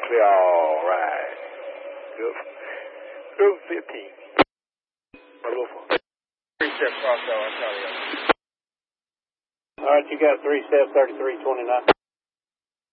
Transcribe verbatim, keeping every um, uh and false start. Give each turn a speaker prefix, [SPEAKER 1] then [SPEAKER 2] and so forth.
[SPEAKER 1] All right. Good. Good fifteen.
[SPEAKER 2] Three step cross out, I'll tell you.
[SPEAKER 3] All right, you got three step thirty-three twenty-nine.